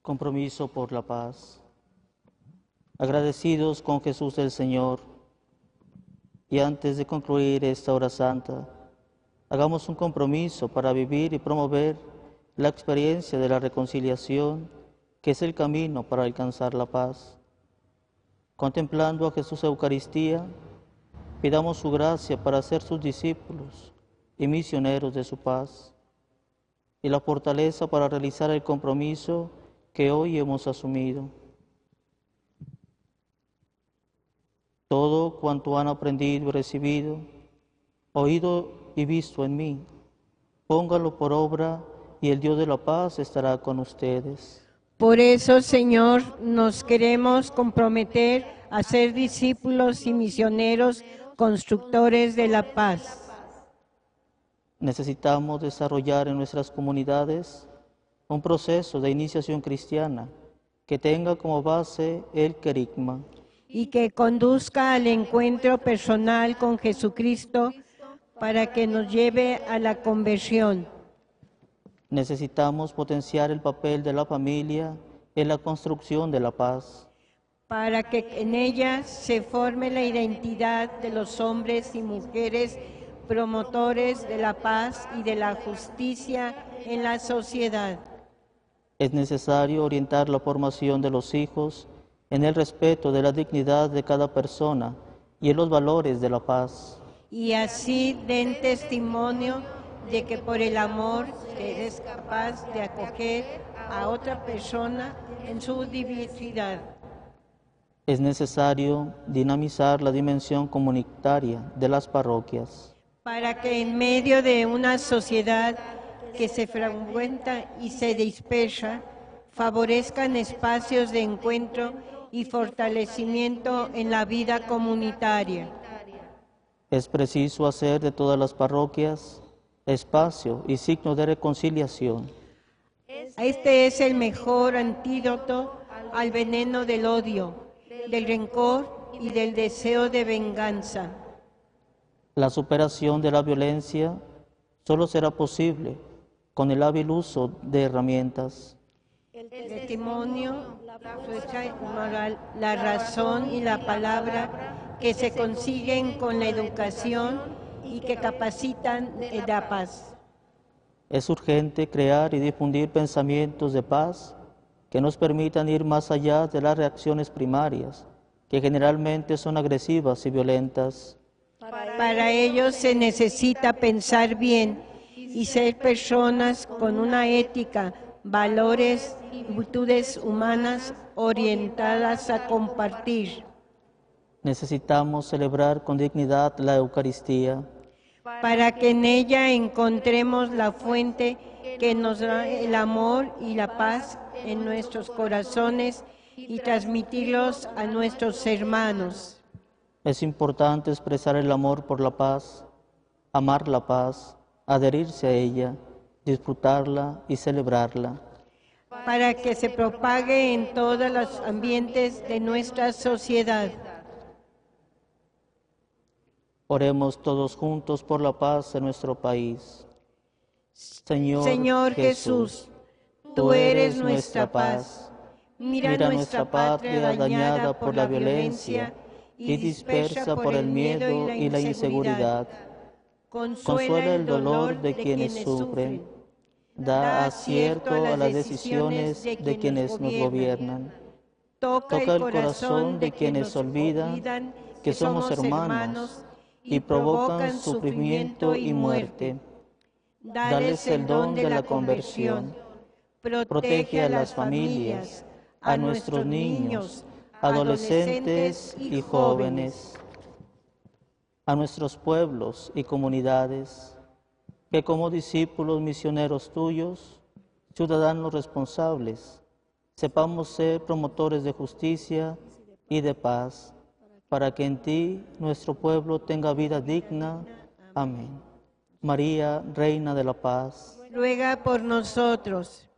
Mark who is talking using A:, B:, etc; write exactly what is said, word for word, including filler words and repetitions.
A: Compromiso por la paz. Agradecidos con Jesús el Señor, y antes de concluir esta hora santa, hagamos un compromiso para vivir y promover la experiencia de la reconciliación, que es el camino para alcanzar la paz. Contemplando a Jesús Eucaristía, pidamos su gracia para ser sus discípulos y misioneros de su paz, y la fortaleza para realizar el compromiso que hoy hemos asumido. Todo cuanto han aprendido y recibido, oído y visto en mí, póngalo por obra y el Dios de la paz estará con ustedes.
B: Por eso, Señor, nos queremos comprometer a ser discípulos y misioneros constructores de la paz.
A: Necesitamos desarrollar en nuestras comunidades un proceso de iniciación cristiana que tenga como base el querigma
B: Y que conduzca al encuentro personal con Jesucristo para que nos lleve a la conversión.
A: Necesitamos potenciar el papel de la familia en la construcción de la paz,
B: Para que en ella se forme la identidad de los hombres y mujeres promotores de la paz y de la justicia en la sociedad.
A: Es necesario orientar la formación de los hijos en el respeto de la dignidad de cada persona y en los valores de la paz.
B: Y así den testimonio de que por el amor eres capaz de acoger a otra persona en su diversidad.
A: Es necesario dinamizar la dimensión comunitaria de las parroquias,
B: Para que en medio de una sociedad que se fragmenta y se dispersa, favorezcan espacios de encuentro y fortalecimiento en la vida comunitaria.
A: es preciso hacer de todas las parroquias espacio y signo de reconciliación.
B: Este es el mejor antídoto al veneno del odio, del rencor y del deseo de venganza.
A: La superación de la violencia solo será posible con el hábil uso de herramientas.
B: El testimonio, la fuerza moral, la razón y la palabra que se consiguen con la educación y que capacitan la paz.
A: Es urgente crear y difundir pensamientos de paz que nos permitan ir más allá de las reacciones primarias, que generalmente son agresivas y violentas.
B: Para ello se necesita pensar bien y ser personas con una ética, valores y virtudes humanas orientadas a compartir.
A: Necesitamos celebrar con dignidad la Eucaristía,
B: Para que en ella encontremos la fuente que nos da el amor y la paz en nuestros corazones y transmitirlos a nuestros hermanos.
A: Es importante expresar el amor por la paz, amar la paz, adherirse a ella, disfrutarla y celebrarla.
B: Para que se propague en todos los ambientes de nuestra sociedad.
A: Oremos todos juntos por la paz en nuestro país. Señor,
B: Señor Jesús, tú eres nuestra paz. Mira,
A: Mira
B: nuestra patria dañada por la violencia y dispersa por el miedo y la inseguridad.
A: Consuela el dolor de quienes sufren. Da acierto a las decisiones de quienes nos gobiernan.
B: Toca el corazón de quienes olvidan que somos hermanos y provocan sufrimiento y muerte. Dales el don de la conversión. Protege a las familias, a nuestros niños, adolescentes y jóvenes,
A: a nuestros pueblos y comunidades, que como discípulos misioneros tuyos, ciudadanos responsables, sepamos ser promotores de justicia y de paz, para que en ti nuestro pueblo tenga vida digna. Amén. María, Reina de la Paz,
B: ruega por nosotros.